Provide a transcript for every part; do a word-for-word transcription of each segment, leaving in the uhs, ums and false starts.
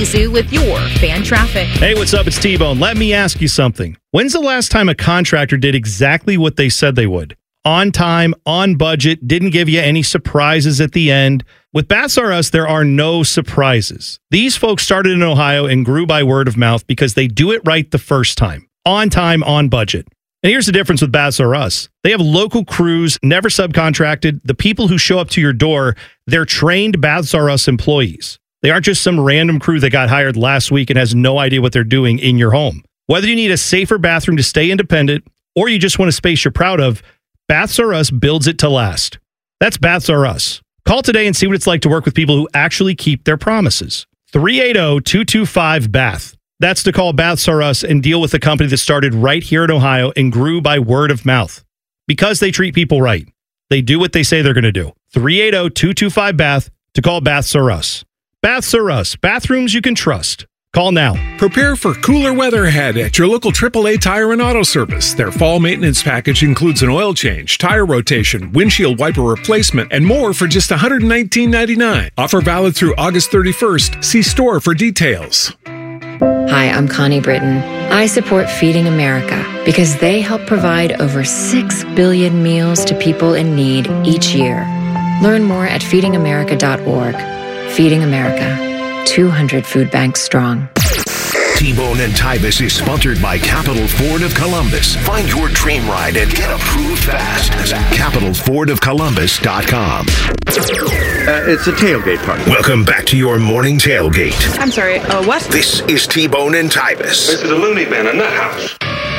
Zoo with your fan traffic. Hey, what's up? It's T-Bone. Let me ask you something. When's the last time a contractor did exactly what they said they would? On time, on budget, didn't give you any surprises at the end. With Baths R Us, there are no surprises. These folks started in Ohio and grew by word of mouth because they do it right the first time. On time, on budget. And here's the difference with Baths R Us. They have local crews, never subcontracted. The people who show up to your door, they're trained Baths R Us employees. They aren't just some random crew that got hired last week and has no idea what they're doing in your home. Whether you need a safer bathroom to stay independent or you just want a space you're proud of, Baths R Us builds it to last. That's Baths R Us. Call today and see what it's like to work with people who actually keep their promises. three eight zero, two two five, B A T H. That's to call Baths R Us and deal with a company that started right here in Ohio and grew by word of mouth. Because they treat people right. They do what they say they're going to do. three eight zero, two two five, B A T H to call Baths R Us. Baths R Us. Bathrooms you can trust. Call now. Prepare for cooler weather ahead at your local triple A Tire and Auto Service. Their fall maintenance package includes an oil change, tire rotation, windshield wiper replacement, and more for just one hundred nineteen ninety-nine. Offer valid through August thirty-first. See store for details. Hi, I'm Connie Britton. I support Feeding America because they help provide over six billion meals to people in need each year. Learn more at feeding america dot org. Feeding America, two hundred food banks strong. T-Bone and Tyvis is sponsored by Capital Ford of Columbus. Find your dream ride and get approved fast at capital ford of columbus dot com. Uh, it's a tailgate party. Welcome back to your morning tailgate. I'm sorry, uh, what? This is T-Bone and Tyvis. This is a loony bin, a nut house.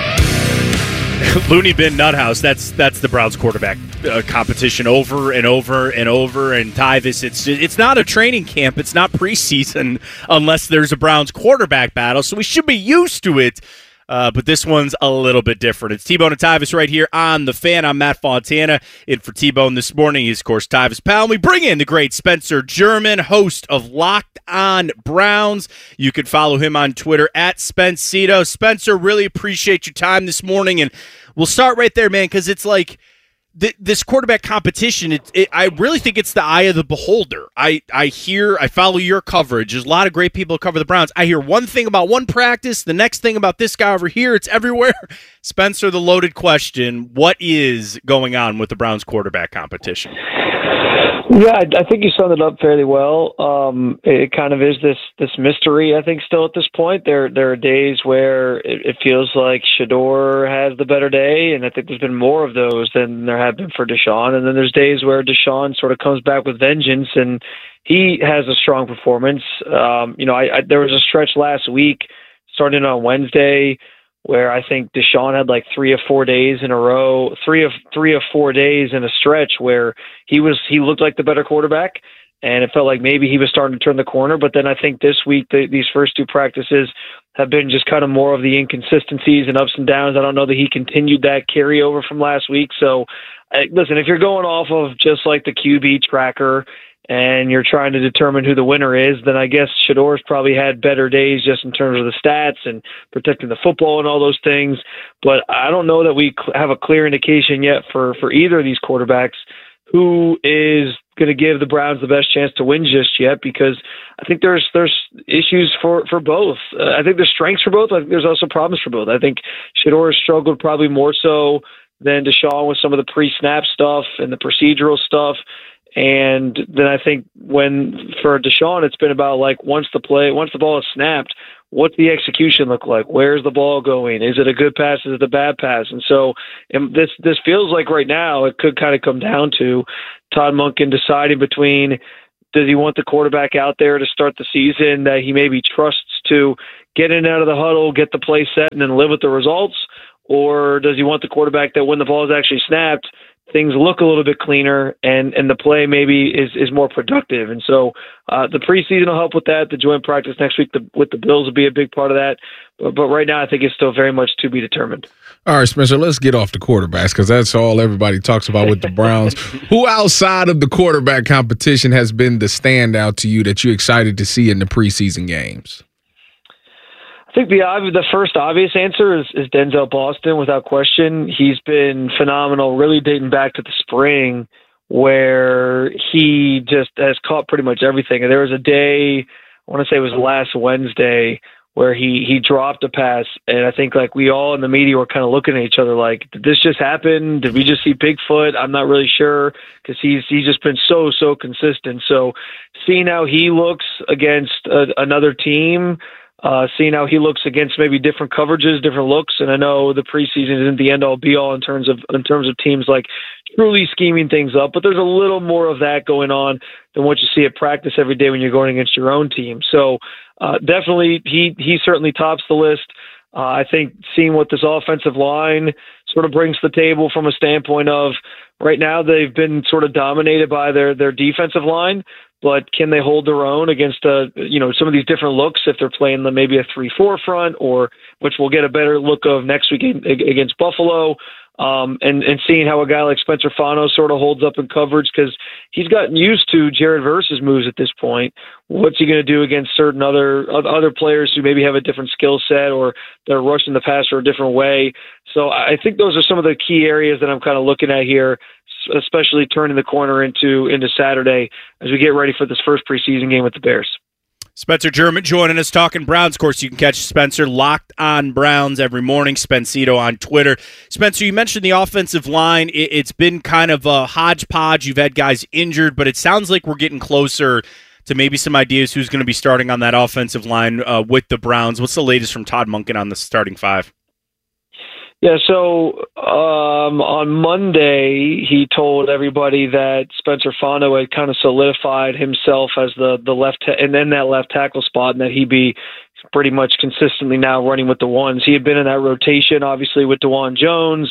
Looney Bin Nut House. That's that's the Browns quarterback uh, competition over and over and over. And Tyvis, it's it's not a training camp. It's not preseason unless there's a Browns quarterback battle. So we should be used to it. Uh, but this one's a little bit different. It's T-Bone and Tyvis right here on The Fan. I'm Matt Fontana. In for T-Bone this morning is, of course, Tyvis Powell. And we bring in the great Spencer German, host of Locked On Browns. You can follow him on Twitter at Spencito. Spencer, really appreciate your time this morning. And we'll start right there, man, because it's like th- this quarterback competition, it, it, I really think it's the eye of the beholder. I, I hear, I follow your coverage. There's a lot of great people who cover the Browns. I hear one thing about one practice, the next thing about this guy over here. It's everywhere. Spencer, the loaded question, what is going on with the Browns quarterback competition? Yeah, I, I think you summed it up fairly well. Um, it kind of is this this mystery, I think, still at this point. There there are days where it, it feels like Shedeur has the better day, and I think there's been more of those than there have been for Deshaun. And then there's days where Deshaun sort of comes back with vengeance, and he has a strong performance. Um, you know, I, I, there was a stretch last week, starting on Wednesday, where I think Deshaun had like three or four days in a row, three of three or four days in a stretch where he was he looked like the better quarterback, and it felt like maybe he was starting to turn the corner. But then I think this week, the, these first two practices have been just kind of more of the inconsistencies and ups and downs. I don't know that he continued that carryover from last week. So, uh, listen, if you're going off of just like the Q B tracker and you're trying to determine who the winner is, then I guess Shedeur's probably had better days just in terms of the stats and protecting the football and all those things. But I don't know that we have a clear indication yet for, for either of these quarterbacks who is going to give the Browns the best chance to win just yet, because I think there's there's issues for, for both. Uh, I think there's strengths for both. I think there's also problems for both. I think Shedeur has struggled probably more so than Deshaun with some of the pre-snap stuff and the procedural stuff. And then I think when for Deshaun, it's been about like once the play, once the ball is snapped, what's the execution look like? Where's the ball going? Is it a good pass? Is it a bad pass? And so and this this feels like right now it could kind of come down to Todd Monken deciding between does he want the quarterback out there to start the season that he maybe trusts to get in and out of the huddle, get the play set, and then live with the results, or does he want the quarterback that when the ball is actually snapped, things look a little bit cleaner and, and the play maybe is, is more productive. And so uh, the preseason will help with that. The joint practice next week the, with the Bills will be a big part of that. But, but right now I think it's still very much to be determined. All right, Spencer, let's get off the quarterbacks because that's all everybody talks about with the Browns. Who outside of the quarterback competition has been the standout to you that you're excited to see in the preseason games? I think the the first obvious answer is, is Denzel Boston, without question. He's been phenomenal, really dating back to the spring, where he just has caught pretty much everything. And there was a day I want to say it was last Wednesday, where he, he dropped a pass. And I think like we all in the media were kind of looking at each other like, did this just happen? Did we just see Bigfoot? I'm not really sure, because he's, he's just been so, so consistent. So seeing how he looks against a, another team, uh, seeing how he looks against maybe different coverages, different looks. And I know the preseason isn't the end all be all in terms of, in terms of teams like truly scheming things up, but there's a little more of that going on than what you see at practice every day when you're going against your own team. So uh, definitely he, he certainly tops the list. Uh, I think seeing what this offensive line sort of brings to the table from a standpoint of right now, they've been sort of dominated by their, their defensive line, but can they hold their own against, uh, you know, some of these different looks if they're playing the, maybe a three four front, or which we'll get a better look of next week against Buffalo. Um, and, and seeing how a guy like Spencer Fano sort of holds up in coverage, because he's gotten used to Jared Verse's moves at this point. What's he going to do against certain other other players who maybe have a different skill set, or they're rushing the passer a different way? So I think those are some of the key areas that I'm kind of looking at here, especially turning the corner into into Saturday as we get ready for this first preseason game with the Bears. Spencer German joining us talking Browns. Of course, you can catch Spencer Locked on Browns every morning. Spencito on Twitter. Spencer, you mentioned the offensive line. It's been kind of a hodgepodge. You've had guys injured, but it sounds like we're getting closer to maybe some ideas who's going to be starting on that offensive line uh, with the Browns. What's the latest from Todd Monken on the starting five? Yeah, so um, on Monday, he told everybody that Spencer Fano had kind of solidified himself as the, the left ta- and then that left tackle spot, and that he'd be pretty much consistently now running with the ones. He had been in that rotation, obviously, with DeJuan Jones,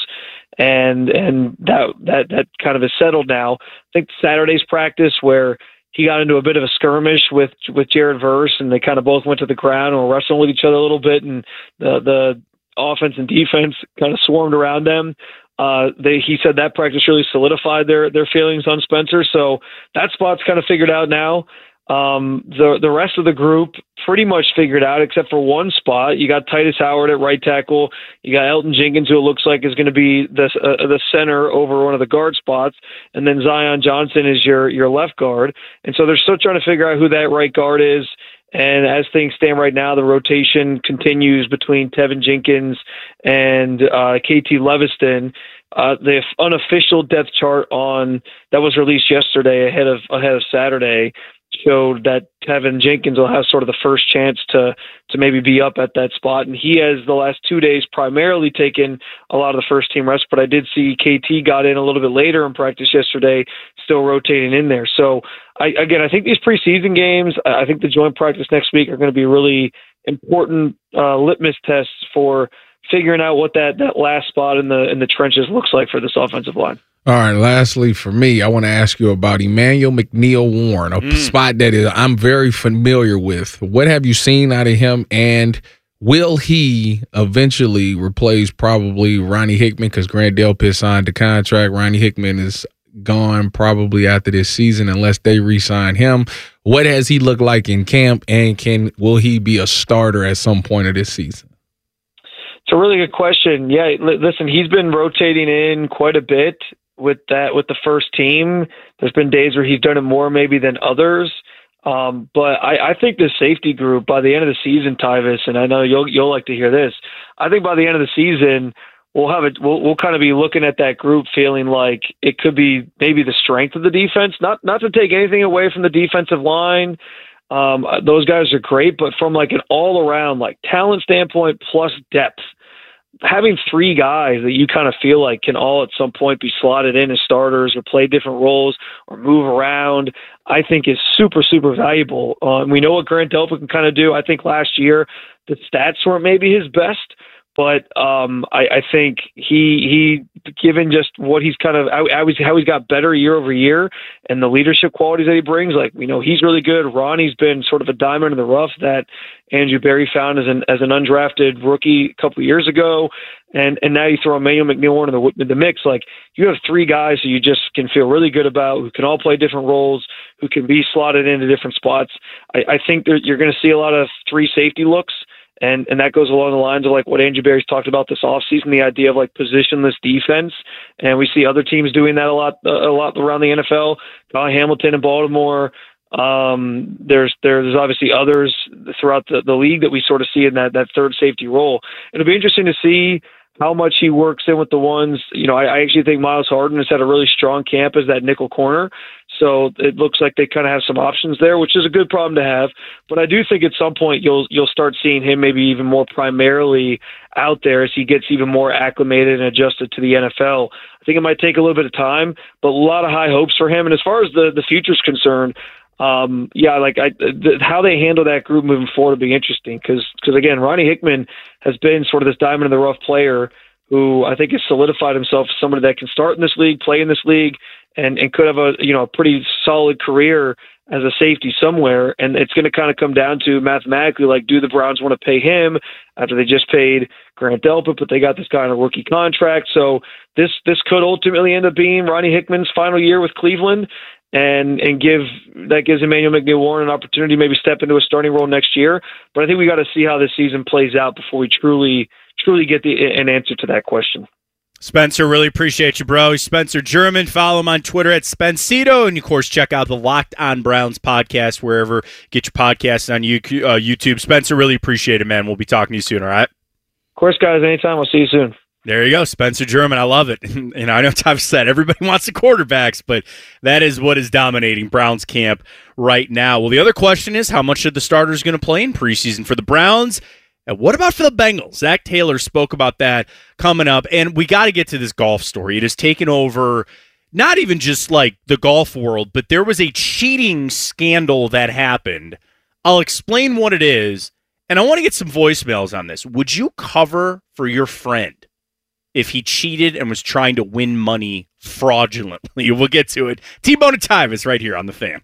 and and that that that kind of is settled now. I think Saturday's practice, where he got into a bit of a skirmish with with Jared Verse, and they kind of both went to the ground and were wrestling with each other a little bit, and the the offense and defense kind of swarmed around them. Uh, they, he said that practice really solidified their, their feelings on Spencer. So that spot's kind of figured out now. Um, the, the rest of the group pretty much figured out, except for one spot. You got Titus Howard at right tackle. You got Elton Jenkins, who it looks like is going to be the, uh, the center over one of the guard spots. And then Zion Johnson is your, your left guard. And so they're still trying to figure out who that right guard is. And as things stand right now, the rotation continues between Tevin Jenkins and uh, K T Leviston. Uh, the unofficial depth chart on that was released yesterday ahead of ahead of Saturday showed that Tevin Jenkins will have sort of the first chance to to maybe be up at that spot. And he has the last two days primarily taken a lot of the first team reps, but I did see K T got in a little bit later in practice yesterday, still rotating in there. So I, again, I think these preseason games, I think the joint practice next week are going to be really important uh, litmus tests for figuring out what that, that last spot in the in the trenches looks like for this offensive line. All right, lastly for me, I want to ask you about Emmanuel McNeil Warren, a mm. spot that is I'm very familiar with. What have you seen out of him, and will he eventually replace probably Ronnie Hickman, because Grant Delpit signed the contract? Ronnie Hickman is gone probably after this season unless they re-sign him. What has he looked like in camp, and can will he be a starter at some point of this season? It's a really good question. Yeah, listen, he's been rotating in quite a bit with that with the first team. There's been days where he's done it more maybe than others. Um, but I, I think the safety group by the end of the season, Tyvis, and I know you'll you'll like to hear this, I think by the end of the season we'll have it we'll we'll kind of be looking at that group feeling like it could be maybe the strength of the defense. Not not to take anything away from the defensive line. Um, those guys are great, but from like an all around like talent standpoint plus depth, having three guys that you kind of feel like can all at some point be slotted in as starters or play different roles or move around, I think is super, super valuable. Um, we know what Grant Delpit can kind of do. I think last year the stats weren't maybe his best, but um, I, I think he, he, given just what he's kind of, how, how he's got better year over year and the leadership qualities that he brings, like, we know he's really good. Ronnie's been sort of a diamond in the rough that Andrew Berry found as an, as an undrafted rookie a couple of years ago. And, and now you throw Emmanuel McNeil Warren in the, in the mix. Like, you have three guys who you just can feel really good about, who can all play different roles, who can be slotted into different spots. I, I think that you're going to see a lot of three safety looks. And and that goes along the lines of like what Andrew Berry's talked about this offseason, the idea of like positionless defense. And we see other teams doing that a lot, a lot around the N F L. Kyle Hamilton in Baltimore, Um, there's there's obviously others throughout the, the league that we sort of see in that, that third safety role. It'll be interesting to see how much he works in with the ones. You know, I, I actually think Miles Harden has had a really strong camp as that nickel corner. So it looks like they kind of have some options there, which is a good problem to have. But I do think at some point you'll you'll start seeing him maybe even more primarily out there as he gets even more acclimated and adjusted to the N F L. I think it might take a little bit of time, but a lot of high hopes for him. And as far as the, the future's concerned, um, yeah, like I, the, how they handle that group moving forward will be interesting because, because again, Ronnie Hickman has been sort of this diamond in the rough player who I think has solidified himself as somebody that can start in this league, play in this league, and, and could have a you know a pretty solid career as a safety somewhere. And it's going to kind of come down to mathematically, like, do the Browns want to pay him after they just paid Grant Delpit, but they got this guy on a rookie contract. So this this could ultimately end up being Ronnie Hickman's final year with Cleveland, and and give that gives Emmanuel McNeil-Warren an opportunity to maybe step into a starting role next year. But I think we got to see how this season plays out before we truly truly get the an answer to that question. Spencer, really appreciate you, bro. He's Spencer German. Follow him on Twitter at Spencito. And, of course, check out the Locked on Browns podcast wherever you get your podcasts on YouTube. Spencer, really appreciate it, man. We'll be talking to you soon, all right? Of course, guys. Anytime. I'll see you soon. There you go, Spencer German. I love it. And I know I've said everybody wants the quarterbacks, but that is what is dominating Browns camp right now. Well, the other question is, how much are the starters going to play in preseason for the Browns? And what about for the Bengals? Zach Taylor spoke about that coming up. And we got to get to this golf story. It has taken over not even just like the golf world, but there was a cheating scandal that happened. I'll explain what it is. And I want to get some voicemails on this. Would you cover for your friend if he cheated and was trying to win money fraudulently? We'll get to it. T-Bone and Tyvis right here on The Fan.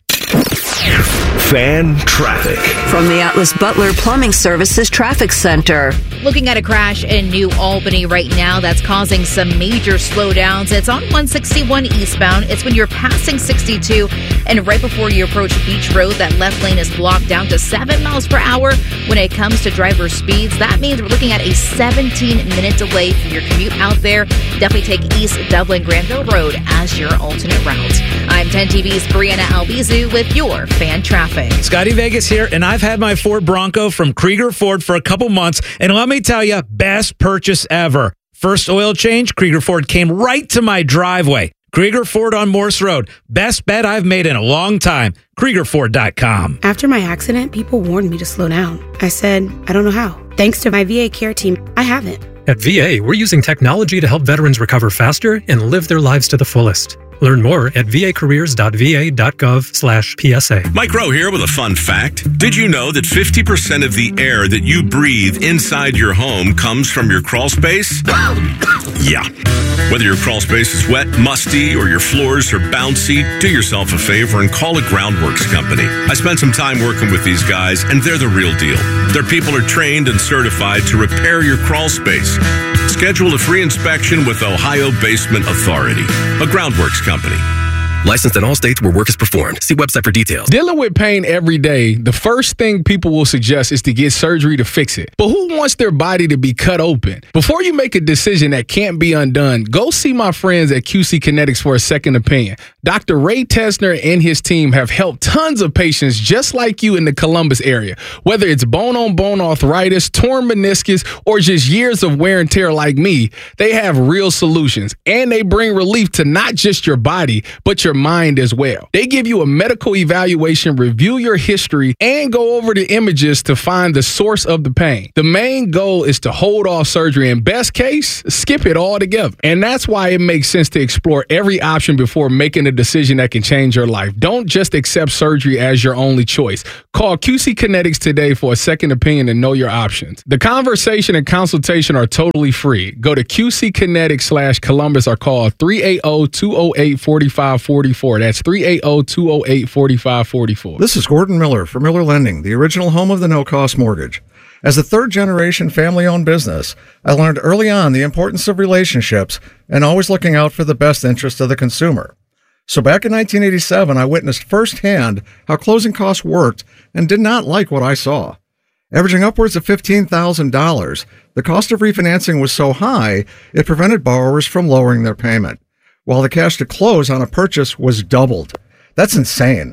Fan traffic from the Atlas Butler Plumbing Services Traffic Center. Looking at a crash in New Albany right now that's causing some major slowdowns. It's on one sixty-one eastbound. It's when you're passing sixty-two and right before you approach Beach Road, that left lane is blocked down to seven miles per hour. When it comes to driver speeds, that means we're looking at a seventeen minute delay for your commute out there. Definitely take East Dublin Granville Road as your alternate route. I'm ten T V's Brianna Albizu with your Fan Traffic. Scotty Vegas here, and I've had my Ford Bronco from Krieger Ford for a couple months, and let me tell you, best purchase ever. First oil change, Krieger Ford came right to my driveway. Krieger Ford on Morse Road. Best bet I've made in a long time. Krieger Ford dot com. After my accident, people warned me to slow down. I said, I don't know how. Thanks to my V A care team, I haven't. At V A, we're using technology to help veterans recover faster and live their lives to the fullest. Learn more at vacareers.va.gov slash PSA. Mike Rowe here with a fun fact. Did you know that fifty percent of the air that you breathe inside your home comes from your crawl space? Yeah. Whether your crawl space is wet, musty, or your floors are bouncy, do yourself a favor and call a Groundworks company. I spent some time working with these guys, and they're the real deal. Their people are trained and certified to repair your crawl space. Schedule a free inspection with Ohio Basement Authority, a Groundworks company. Licensed in all states where work is performed. See website for details. Dealing with pain every day, the first thing people will suggest is to get surgery to fix it. But who wants their body to be cut open? Before you make a decision that can't be undone, go see my friends at Q C Kinetics for a second opinion. Doctor Ray Tesner and his team have helped tons of patients just like you in the Columbus area. Whether it's bone-on-bone arthritis, torn meniscus, or just years of wear and tear like me, they have real solutions. And they bring relief to not just your body, but your mind as well. They give you a medical evaluation, review your history, and go over the images to find the source of the pain. The main goal is to hold off surgery, and best case, skip it altogether. And that's why it makes sense to explore every option before making a decision that can change your life. Don't just accept surgery as your only choice. Call Q C Kinetics today for a second opinion and know your options. The conversation and consultation are totally free. Go to Q C Kinetics slash Columbus or call three eight zero, two zero eight, four five four four. That's three eight zero, two zero eight, four five four four. This is Gordon Miller for Miller Lending, the original home of the no-cost mortgage. As a third-generation family-owned business, I learned early on the importance of relationships and always looking out for the best interest of the consumer. So back in nineteen eighty-seven, I witnessed firsthand how closing costs worked and did not like what I saw. Averaging upwards of fifteen thousand dollars, the cost of refinancing was so high, it prevented borrowers from lowering their payment, while the cash to close on a purchase was doubled. That's insane.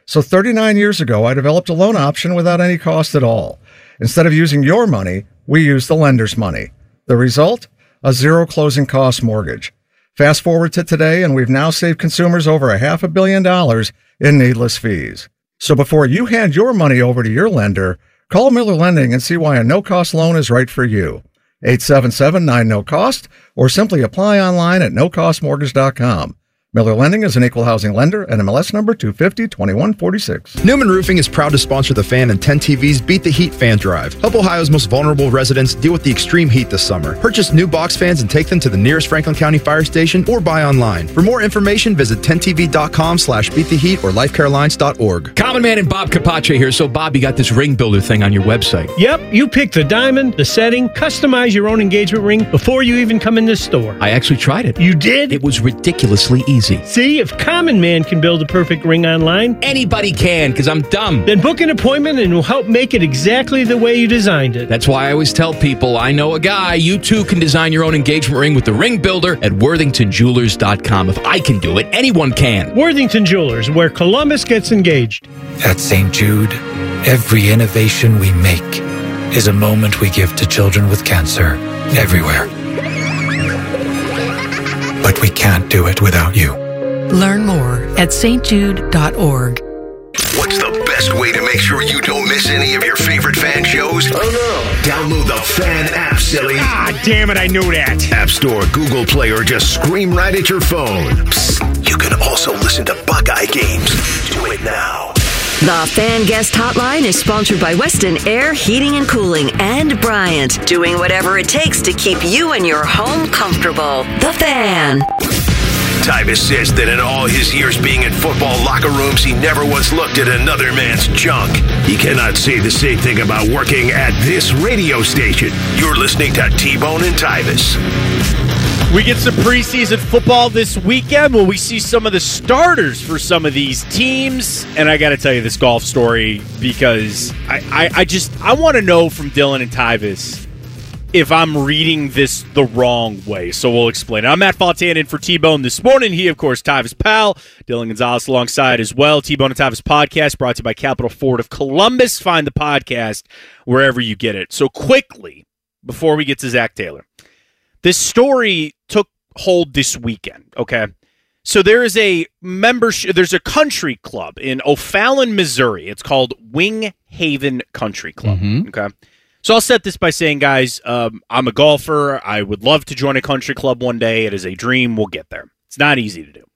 So thirty-nine years ago, I developed a loan option without any cost at all. Instead of using your money, we use the lender's money. The result? A zero closing cost mortgage. Fast forward to today, and we've now saved consumers over a half a billion dollars in needless fees. So before you hand your money over to your lender, call Miller Lending and see why a no-cost loan is right for you. eight seven seven nine no cost or simply apply online at no cost mortgage dot com. Miller Lending is an equal housing lender and M L S number two fifty twenty-one forty-six. Newman Roofing is proud to sponsor The Fan and ten T V's Beat the Heat Fan Drive. Help Ohio's most vulnerable residents deal with the extreme heat this summer. Purchase new box fans and take them to the nearest Franklin County Fire Station or buy online. For more information, visit ten T V dot com slash beat the heat or life care alliance dot org. Common Man and Bob Capace here. So, Bob, you got this ring builder thing on your website. Yep, you pick the diamond, the setting, customize your own engagement ring before you even come in the store. I actually tried it. You did? It was ridiculously easy. See, if Common Man can build a perfect ring online, anybody can, because I'm dumb. Then book an appointment and we'll help make it exactly the way you designed it. That's why I always tell people, I know a guy. You too can design your own engagement ring with the ring builder at worthington jewelers dot com. If I can do it, anyone can. Worthington Jewelers, where Columbus gets engaged. At Saint Jude, every innovation we make is a moment we give to children with cancer everywhere. But we can't do it without you. Learn more at s t jude dot org. What's the best way to make sure you don't miss any of your favorite fan shows? Oh no! Download the Fan app, silly. Ah, damn it, I knew that. App Store, Google Play, or just scream right at your phone. Psst, you can also listen to Buckeye games. Do it now. The Fan Guest Hotline is sponsored by Weston Air Heating and Cooling and Bryant, doing whatever it takes to keep you and your home comfortable. The Fan. Tyvis says that in all his years being in football locker rooms, he never once looked at another man's junk. He cannot say the same thing about working at this radio station. You're listening to T-Bone and Tyvis. We get some preseason football this weekend. Will we see some of the starters for some of these teams? And I got to tell you this golf story because I, I, I just I want to know from Dylan and Tyvis if I'm reading this the wrong way. So we'll explain. I'm Matt Fontaine in for T-Bone this morning. He, of course, Tyvis Powell. Dylan Gonzalez alongside as well. T-Bone and Tyvis podcast brought to you by Capital Ford of Columbus. Find the podcast wherever you get it. So quickly, before we get to Zach Taylor, this story took hold this weekend, okay? So there is a membership, there's a country club in O'Fallon, Missouri. It's called Wing Haven Country Club, Mm-hmm. okay? So I'll set this by saying, guys, um, I'm a golfer. I would love to join a country club one day. It is a dream. We'll get there. It's not easy to do.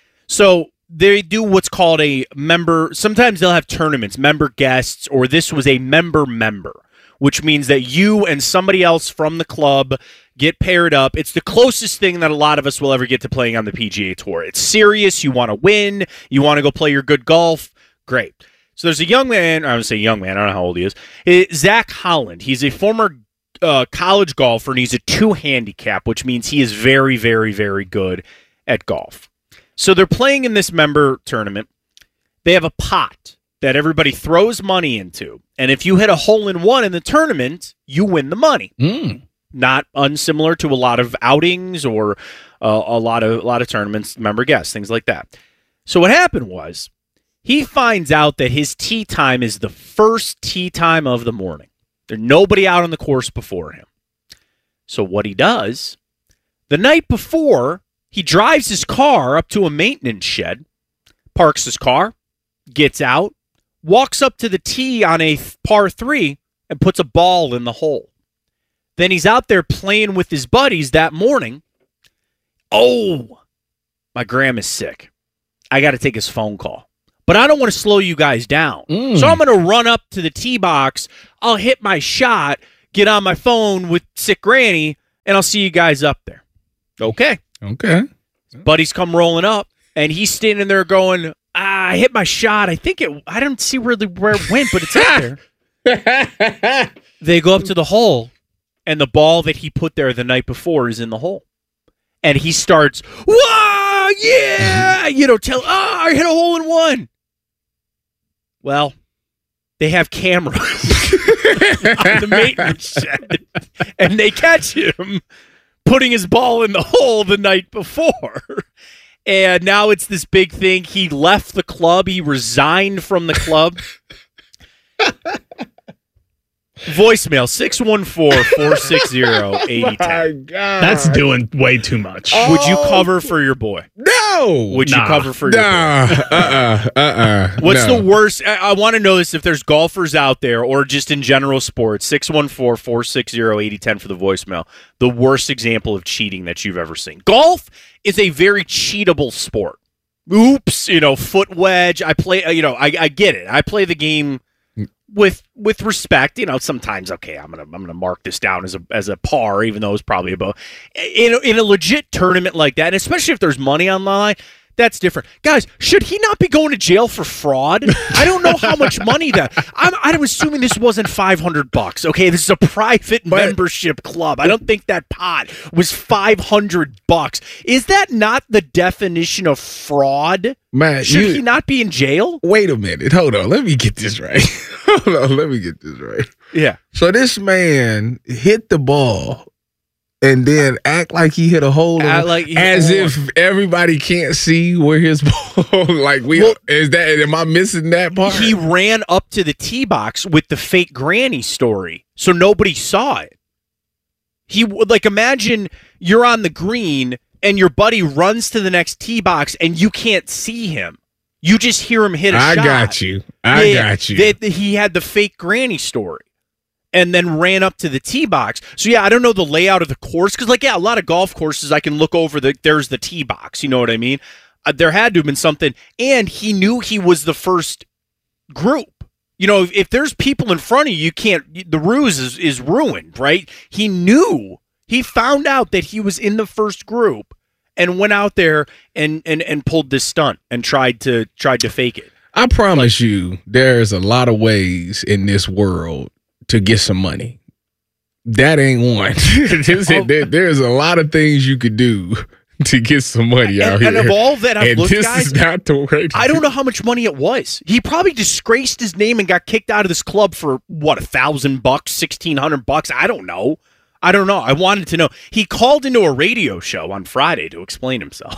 So they do what's called a member. Sometimes they'll have tournaments, member guests, or this was a member-member, which means that you and somebody else from the club get paired up. It's the closest thing that a lot of us will ever get to playing on the P G A Tour. It's serious. You want to win. You want to go play your good golf. Great. So there's a young man, I would say young man, I don't know how old he is, it's Zach Holland. He's a former uh, college golfer, and he's a two handicap, which means he is very, very, very good at golf. So they're playing in this member tournament. They have a pot that everybody throws money into, and if you hit a hole-in-one in the tournament, you win the money. Mm. Not unsimilar to a lot of outings or uh, a lot of a lot of tournaments, member guests, things like that. So what happened was, he finds out that his tee time is the first tee time of the morning. There's nobody out on the course before him. So what he does, the night before, he drives his car up to a maintenance shed, parks his car, gets out, walks up to the tee on a par three, and puts a ball in the hole. Then he's out there playing with his buddies that morning. Oh, my grandma's sick. I got to take his phone call. But I don't want to slow you guys down. Mm. So I'm going to run up to the tee box. I'll hit my shot, get on my phone with sick granny, and I'll see you guys up there. Okay. Okay. Buddies come rolling up, and he's standing there going, ah, I hit my shot. I think it, I don't see really where it went, but it's out there. They go up to the hole, and the ball that he put there the night before is in the hole. And he starts, whoa, yeah, you know, tell, oh, I hit a hole in one. Well, they have cameras on the maintenance shed, and they catch him putting his ball in the hole the night before. And now it's this big thing. He left the club. He resigned from the club. Voicemail six one four, four six zero, eight zero one zero. That's doing way too much. Oh. Would you cover for your boy? No. Would nah. you cover for your nah. boy? uh-uh. Uh-uh. What's no. the worst? I, I want to know this if there's golfers out there or just in general sports. six one four, four six zero, eight zero one zero for the voicemail. The worst example of cheating that you've ever seen. Golf is a very cheatable sport. Oops, you know, foot wedge. I play, you know, I, I get it. I play the game with with respect. You know, sometimes okay, I'm gonna I'm gonna mark this down as a as a par, even though it's probably above. In a, in a legit tournament like that, and especially if there's money on the line, that's different. Guys, should he not be going to jail for fraud? I don't know how much money that. I'm I'm assuming this wasn't five hundred bucks. Okay, this is a private but, membership club. I don't think that pot was five hundred bucks. Is that not the definition of fraud? Man, should you, he not be in jail? Wait a minute. Hold on. Let me get this right. Hold on. Let me get this right. Yeah. So this man hit the ball and then act like he hit a hole, in, like as if everybody can't see where his ball. Like we well, is that? Am I missing that part? He ran up to the tee box with the fake granny story, so nobody saw it. He like imagine you're on the green and your buddy runs to the next tee box and you can't see him. You just hear him hit a I shot. I got you. I yeah, got you. They, they, he had the fake granny story. And then ran up to the tee box. So, yeah, I don't know the layout of the course. Because, like, yeah, a lot of golf courses, I can look over, the there's the tee box. You know what I mean? Uh, there had to have been something. And he knew he was the first group. You know, if, if there's people in front of you, you can't, the ruse is, is ruined, right? He knew. He found out that he was in the first group and went out there and, and, and pulled this stunt and tried to tried to fake it. I promise like, you, there's a lot of ways in this world to get some money. That ain't one. there, there's a lot of things you could do to get some money out and, here. And of all that I've and looked, this guys, is not the way to I don't do know how much money it was. He probably disgraced his name and got kicked out of this club for what, a thousand bucks, sixteen hundred bucks. I don't know. I don't know. I wanted to know. He called into a radio show on Friday to explain himself.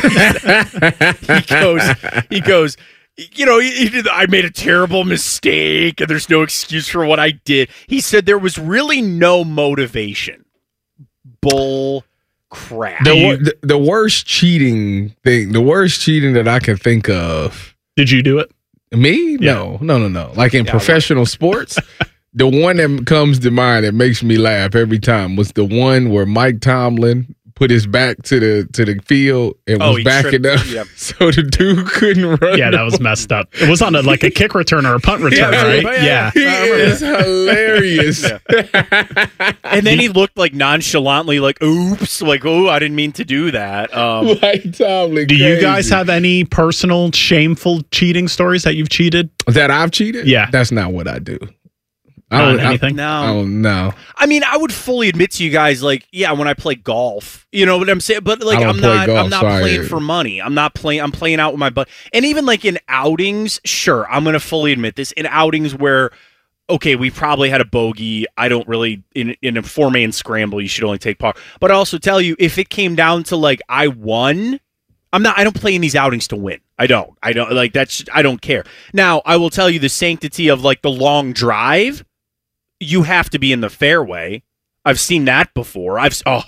he goes. He goes. You know, he, he, I made a terrible mistake, and there's no excuse for what I did. He said there was really no motivation. Bull crap. The, the, the worst cheating thing, the worst cheating that I can think of. Did you do it? Me? Yeah. No, no, no, no. Like in yeah, professional sports, the one that comes to mind that makes me laugh every time was the one where Mike Tomlin put his back to the to the field and oh, was backing tripped, up, yep. so the dude couldn't run. Yeah, that was messed up. It was on a, like a kick return or a punt return, yeah, right? Yeah, he is hilarious. Yeah. And then he looked like nonchalantly, like, "Oops!" Like, "Oh, I didn't mean to do that." Um, Mike Tomlin. Do crazy. you guys have any personal shameful cheating stories that you've cheated? That I've cheated? Yeah, that's not what I do. I don't anything. No, I don't know. I mean, I would fully admit to you guys, like, yeah, when I play golf, you know what I'm saying. But like, I'm not, golf, I'm not sorry. playing for money. I'm not playing. I'm playing out with my butt. And even like in outings, sure, I'm gonna fully admit this. In outings where, okay, we probably had a bogey. I don't really in in a four man scramble. You should only take par. But I also tell you, if it came down to like I won, I'm not. I don't play in these outings to win. I don't. I don't like that's. I don't care. Now I will tell you the sanctity of like the long drive. You have to be in the fairway. I've seen that before. I've oh,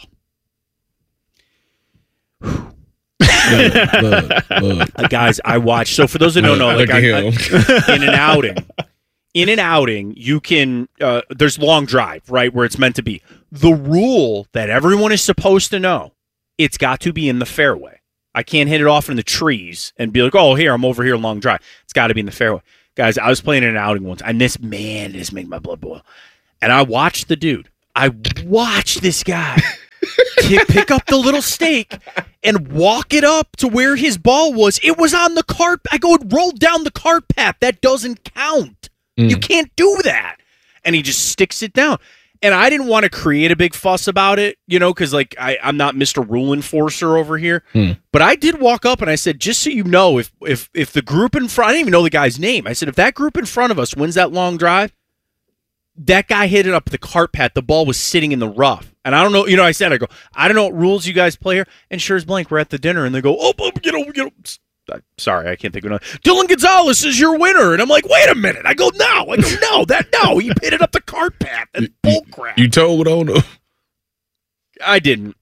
look, look, look. Uh, guys, I watch. So for those that don't know, like I, I, in an outing, in an outing, you can. Uh, there's long drive, right, where it's meant to be. The rule that everyone is supposed to know: it's got to be in the fairway. I can't hit it off in the trees and be like, "Oh, here I'm over here, long drive." It's got to be in the fairway. Guys, I was playing in an outing once, and this, man, this made my blood boil. And I watched the dude. I watched this guy pick, pick up the little stake and walk it up to where his ball was. It was on the cart. I go, it rolled down the cart path. That doesn't count. Mm. You can't do that. And he just sticks it down. And I didn't want to create a big fuss about it, you know, because, like, I, I'm not Mister Rule Enforcer over here. Hmm. But I did walk up and I said, just so you know, if if if the group in front, I didn't even know the guy's name. I said, if that group in front of us wins that long drive, that guy hit it up the cart path. The ball was sitting in the rough. And I don't know, you know, I said, I go, I don't know what rules you guys play here. And sure as blank, we're at the dinner, and they go, oh, oh you know, you know. Sorry, I can't think of another. Dylan Gonzalez is your winner. And I'm like, wait a minute. I go, no. I go, no, that, no. He hit it up the cart path. That's bull crap. You told on him? I didn't.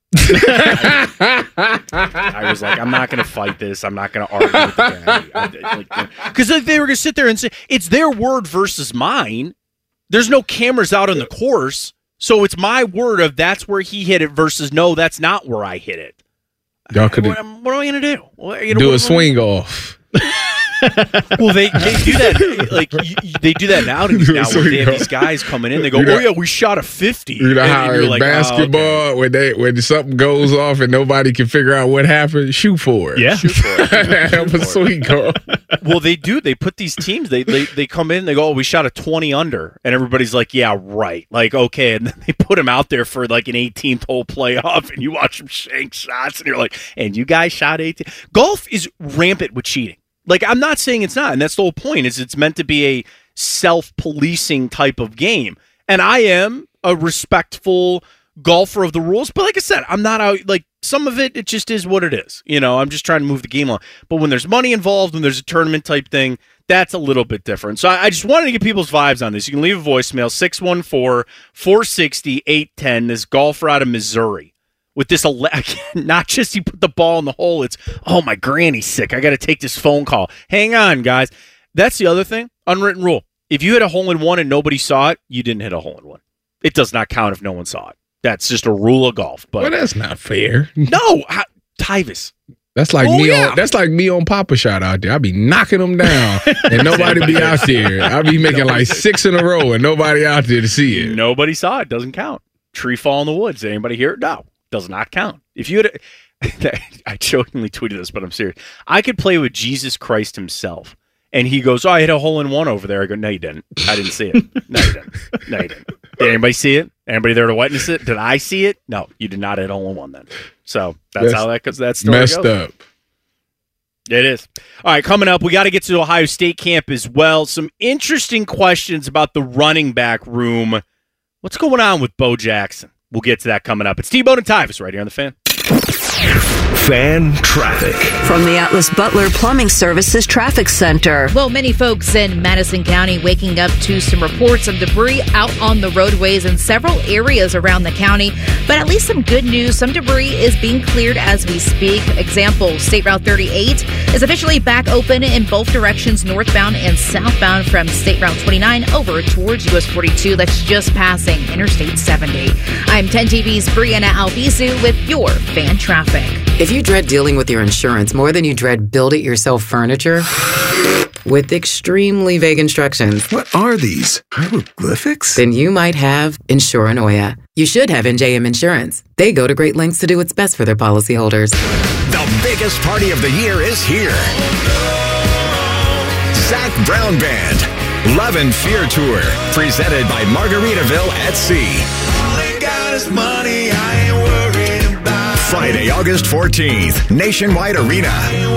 I was like, I'm not going to fight this. I'm not going to argue with the guy. Because like, they were going to sit there and say, it's their word versus mine. There's no cameras out on the course. So it's my word of that's where he hit it versus no, that's not where I hit it. Y'all could what, what am I going to do? What, you know, do what, a swing off. Well, they, they do that like you, they do that nowadays. Now where they have these guys coming in, they go, "Oh yeah, we shot a fifty." You know how in like, basketball, oh, okay. when they when something goes off and nobody can figure out what happened, shoot for it. Yeah, shoot for it. Have a swing off. Well, they do. They put these teams. They they they come in. They go, "Oh, we shot a twenty under," and everybody's like, "Yeah, right." Like, okay, and then they put them out there for like an eighteenth hole playoff, and you watch them shank shots, and you're like, "And you guys shot eighteen." Golf is rampant with cheating. Like, I'm not saying it's not, and that's the whole point, is it's meant to be a self-policing type of game. And I am a respectful golfer of the rules, but like I said, I'm not out, like, some of it, it just is what it is. You know, I'm just trying to move the game along. But when there's money involved, when there's a tournament type thing, that's a little bit different. So I, I just wanted to get people's vibes on this. You can leave a voicemail, six one four, four six zero, eight one zero, this golfer out of Missouri. With this, not just you put the ball in the hole, it's, oh, my granny's sick. I got to take this phone call. Hang on, guys. That's the other thing. Unwritten rule. If you hit a hole-in-one and nobody saw it, you didn't hit a hole-in-one. It does not count if no one saw it. That's just a rule of golf. But well, that's not fair. No, I, Tyvis. That's like oh, me yeah. on. That's like me on Papa Shot out there. I be knocking them down, and nobody be out there. I be making like six in a row, and nobody out there to see it. Nobody saw it. Doesn't count. Tree fall in the woods. Did anybody hear it? No. Does not count. If you had, a, I jokingly tweeted this, but I'm serious. I could play with Jesus Christ himself, and he goes, "Oh, I hit a hole in one over there." I go, "No, you didn't. I didn't see it. No, you didn't. No, you didn't. Did anybody see it? Anybody there to witness it? Did I see it? No, you did not hit a hole in one then." So that's, that's how that goes. That story messed goes. up. It is. All right, coming up, we got to get to Ohio State camp as well. Some interesting questions about the running back room. What's going on with Bo Jackson? We'll get to that coming up. It's T-Bone and Tyvis right here on The Fan. Fan traffic. From the Atlas Butler Plumbing Services Traffic Center. Well, many folks in Madison County waking up to some reports of debris out on the roadways in several areas around the county. But at least some good news. Some debris is being cleared as we speak. Example, State Route thirty-eight is officially back open in both directions, northbound and southbound from State Route twenty-nine over towards U S forty-two. That's just passing Interstate seventy. I'm ten T V's Brianna Albizu with your Fan Traffic. If you dread dealing with your insurance more than you dread build-it-yourself furniture, with extremely vague instructions. What are these? Hieroglyphics? Then you might have Insuranoia. You should have N J M Insurance. They go to great lengths to do what's best for their policyholders. The biggest party of the year is here. Zac Brown Band, Love and Fear Tour, presented by Margaritaville at Sea. All they got is money, I ain't worried about. Friday, August fourteenth, Nationwide Arena.